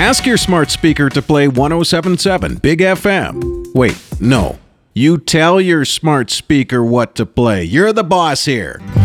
Ask your smart speaker to play 1077 Big FM. Wait, no. You tell your smart speaker what to play. You're the boss here.